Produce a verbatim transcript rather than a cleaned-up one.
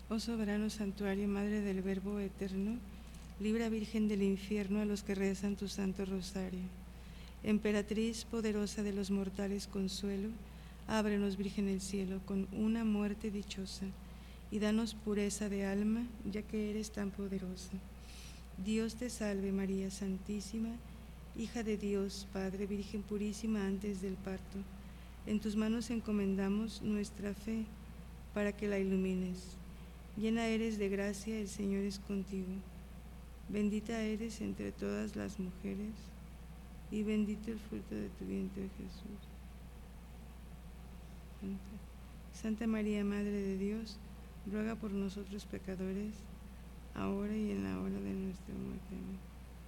Oh soberano santuario, Madre del Verbo eterno, libra Virgen del infierno a los que rezan tu santo rosario. Emperatriz poderosa de los mortales consuelo, ábrenos, Virgen, el cielo con una muerte dichosa, y danos pureza de alma, ya que eres tan poderosa. Dios te salve, María Santísima, hija de Dios Padre, Virgen purísima antes del parto. En tus manos encomendamos nuestra fe, para que la ilumines. Llena eres de gracia, el Señor es contigo. Bendita eres entre todas las mujeres, y bendito el fruto de tu vientre, Jesús. Santa, Santa María, Madre de Dios, ruega por nosotros pecadores, ahora y en la hora de nuestra muerte. Amén.